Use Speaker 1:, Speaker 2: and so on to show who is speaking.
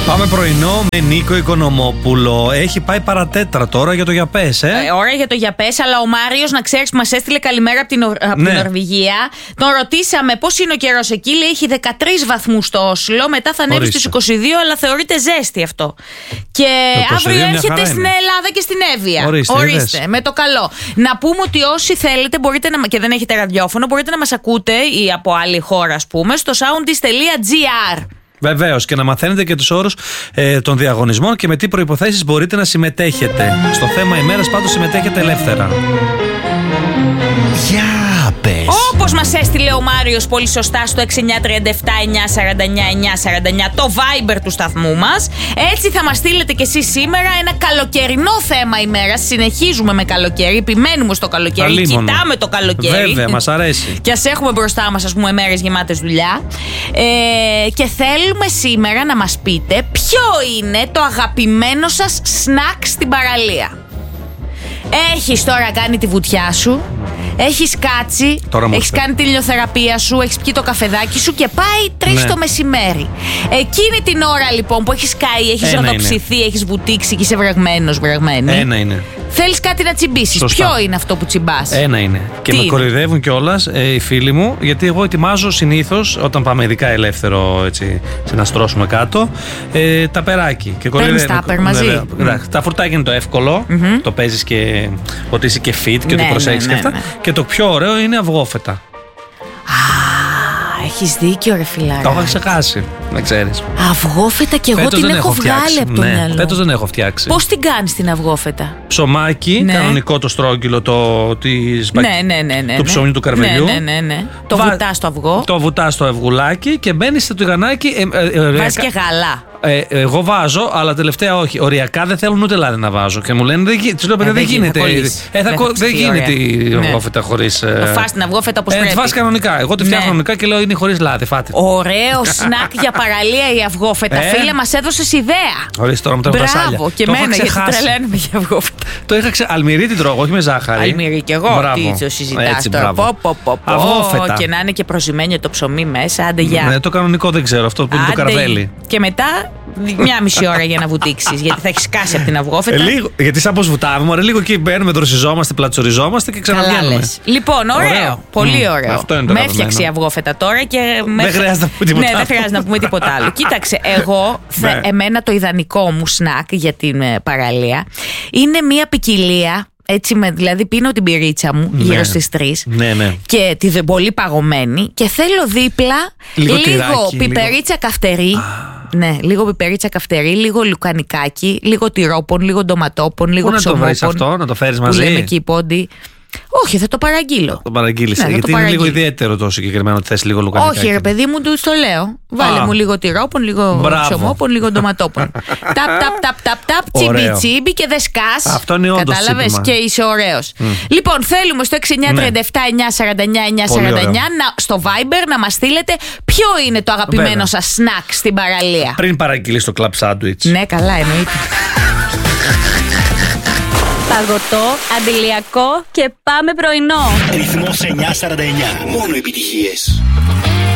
Speaker 1: Πάμε πρωινό με Νίκο Οικονομόπουλο. Έχει πάει παρατέτρα τώρα για το για πες,
Speaker 2: Ώρα για το για πες, αλλά ο Μάριος, να ξέρεις, που μας έστειλε καλημέρα από την Νορβηγία. Τον ρωτήσαμε πώς είναι ο καιρός εκεί. Λέει έχει 13 βαθμούς στο Όσλο. Μετά θα ανέβει στους 22, αλλά θεωρείται ζέστη αυτό. Και αύριο έρχεται στην Ελλάδα και στην Εύβοια. Ορίστε, με το καλό. Να πούμε ότι όσοι θέλετε μπορείτε και δεν έχετε ραδιόφωνο, μπορείτε να μας ακούτε ή από άλλη χώρα, ας πούμε, στο soundis.gr.
Speaker 1: Βεβαίως, και να μαθαίνετε και τους όρους των διαγωνισμών και με τι προϋποθέσεις μπορείτε να συμμετέχετε. Στο θέμα ημέρας πάντως συμμετέχετε ελεύθερα.
Speaker 3: Για πες.
Speaker 2: Όπως μας έστειλε ο Μάριος πολύ σωστά στο 6937-949-949, το Viber του σταθμού μας. Έτσι θα μας στείλετε κι εσείς σήμερα ένα καλοκαιρινό θέμα ημέρας. Συνεχίζουμε με καλοκαίρι, επιμένουμε στο καλοκαίρι, κοιτάμε το καλοκαίρι.
Speaker 1: Βέβαια, μας αρέσει.
Speaker 2: Και ας έχουμε μπροστά μας, ας πούμε, μέρες γεμάτες δουλειά. Και θέλουμε σήμερα να μας πείτε ποιο είναι το αγαπημένο σας σνακ στην παραλία. Έχεις τώρα κάνει τη βουτιά σου, έχεις κάτσει, έχεις κάνει την ηλιοθεραπεία σου, έχεις πιει το καφεδάκι σου και πάει 3 το μεσημέρι. Εκείνη την ώρα λοιπόν που έχεις καεί, έχεις ροδοψηθεί, έχεις βουτήξει και είσαι βρεγμένος, βρεγμένη.
Speaker 1: Ένα είναι.
Speaker 2: Θέλεις κάτι να τσιμπήσεις. Ποιο είναι αυτό που τσιμπάς?
Speaker 1: Ένα είναι. Και με κοροϊδεύουν κιόλας οι φίλοι μου, γιατί εγώ ετοιμάζω συνήθως, όταν πάμε ειδικά ελεύθερο, έτσι, να στρώσουμε κάτω, τα περάκι.
Speaker 2: Παίρνεις τάπερ μαζί.
Speaker 1: Τα φρουτάκια είναι το εύκολο, το παίζεις και ότι είσαι και fit και ότι προσέχεις και αυτά. Και το πιο ωραίο είναι αυγόφετα.
Speaker 2: Έχεις δίκιο, ρε φιλάρα.
Speaker 1: Το έχω ξεχάσει, να ξέρεις.
Speaker 2: Αυγόφετα κι εγώ την έχω βγάλει από το μυαλό.
Speaker 1: Φέτος δεν έχω φτιάξει.
Speaker 2: Πώς την κάνεις την αυγόφετα?
Speaker 1: Ψωμάκι, κανονικό το στρόγγυλο του ψωμιού του καρμελιού.
Speaker 2: Ναι. Το βουτάς στο αυγό.
Speaker 1: Το βουτάς στο αυγουλάκι και μπαίνεις στο τηγανάκι.
Speaker 2: Βάζεις και γάλα.
Speaker 1: Εγώ βάζω, αλλά τελευταία όχι. Οριακά δεν θέλουν ούτε λάδι να βάζω. Και μου λένε, τους λέω, δεν γίνεται. Δεν γίνεται η αυγόφετα χωρίς.
Speaker 2: Το φας την αυγόφετα όπως πρέπει.
Speaker 1: Τη φας κανονικά. Εγώ τη φτιάχνω κανονικά και λέω είναι χωρίς λάδι. Φάτε.
Speaker 2: Ωραίο σνακ για παραλία η αυγόφετα. Φίλε, μας έδωσες ιδέα.
Speaker 1: Ορίστε τώρα με τα βρασάλια.
Speaker 2: Μπράβο, και εμένα, γιατί τρελαίνουμε για αυγόφετα.
Speaker 1: Το είχα Αλμυρί την τρώω, όχι με ζάχαρη.
Speaker 2: Αλμυρί κι εγώ. Τι το συζητάς τώρα?
Speaker 1: Αυγόφετα.
Speaker 2: Και να είναι και προσημένιο το ψωμί μέσα. Άντε γεια.
Speaker 1: Το κανονικό δεν ξέρω, αυτό που είναι το καρβέλι.
Speaker 2: Και μετά 1,5 ώρα για να βουτήξεις, γιατί θα έχεις σκάσει από την αυγόφετα.
Speaker 1: Γιατί σαν πως βουτάμε, λίγο εκεί μπαίνουμε, δροσιζόμαστε, πλατσοριζόμαστε και ξαναβγαίνουμε.
Speaker 2: Λοιπόν, ωραίο. Πολύ ωραίο.
Speaker 1: Με
Speaker 2: έφτιαξε η αυγόφετα τώρα και.
Speaker 1: Δεν χρειάζεται να πούμε τίποτα άλλο.
Speaker 2: Ναι, δεν χρειάζεται να πούμε τίποτα άλλο. Κοίταξε, εγώ, εμένα το ιδανικό μου σνακ για την παραλία είναι μία ποικιλία. Έτσι, δηλαδή πίνω την πυρίτσα μου γύρω στις 3 και τη πολύ παγωμένη και θέλω δίπλα λίγο πιπερίτσα καυτερή. Ναι, λίγο πιπερίτσα καυτερή, λίγο λουκανικάκι, λίγο τυρόπον, λίγο ντοματόπον, λίγο ψωμόπον.
Speaker 1: Πού να το βρεις αυτό, να το φέρεις μαζί?
Speaker 2: Που λέμε εκεί πόντι. Όχι, θα το παραγγείλω.
Speaker 1: Το παραγγείλεις, γιατί είναι λίγο ιδιαίτερο το συγκεκριμένο ότι θες λίγο λουκανικάκι.
Speaker 2: Όχι, ρε παιδί μου, του το λέω. Βάλε μου λίγο τυρόπον, λίγο ψωμόπον, λίγο ντοματόπον. Ταπ, τσιμπι τσιμπι και δεν σκάς.
Speaker 1: Αυτό είναι όντως.
Speaker 2: Κατάλαβες και είσαι ωραίος. Λοιπόν, θέλουμε στο 6937-949-949 στο Viber να μας στείλετε ποιο είναι το αγαπημένο σας σνακ στην παραλία.
Speaker 1: Πριν παραγγείλεις το club sandwich.
Speaker 2: Ναι, καλά, εννοείται.
Speaker 4: Παγωτό, αντιλιακό και πάμε πρωινό.
Speaker 3: Ρυθμός 949. Μόνο επιτυχίες.